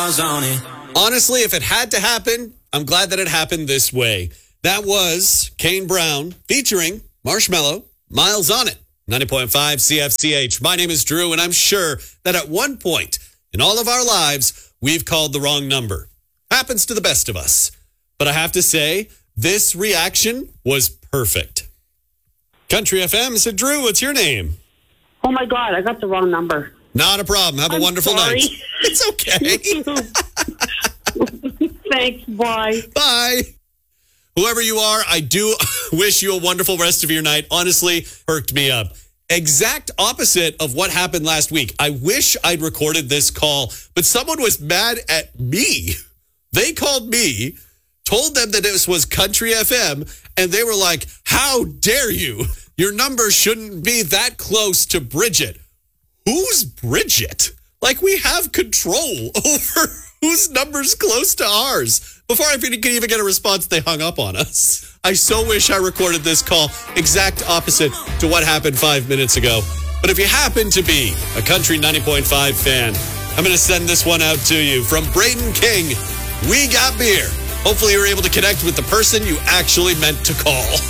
stars on it. Honestly, if it had to happen, I'm glad that it happened this way. That was Kane Brown featuring Marshmello, Miles on It, 90.5 CFCH. My name is Drew, and I'm sure that at one point in all of our lives, we've called the wrong number. Happens to the best of us. But I have to say, this reaction was perfect. Country FM said, Drew, what's your name? Oh, my God, I got the wrong number. Not a problem. Have a wonderful night. It's okay. Thanks, bye. Bye. Whoever you are, I do wish you a wonderful rest of your night. Honestly, perked me up. Exact opposite of what happened last week. I wish I'd recorded this call, but someone was mad at me. They called me, told them that this was Country FM, and they were like, how dare you? Your number shouldn't be that close to Bridget. Who's Bridget? Like, we have control over whose number's close to ours. Before I could even get a response, they hung up on us. I so wish I recorded this call exact opposite to what happened 5 minutes ago. But if you happen to be a Country 90.5 fan, I'm going to send this one out to you from Brayden King. We got beer. Hopefully you're able to connect with the person you actually meant to call.